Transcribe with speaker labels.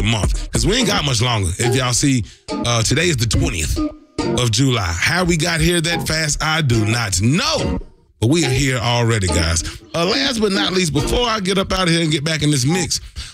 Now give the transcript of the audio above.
Speaker 1: month because we ain't got much longer. If y'all see, today is the 20th of July. How we got here that fast, I do not know. But we are here already, guys. Last but not least, before I get up out of here and get back in this mix,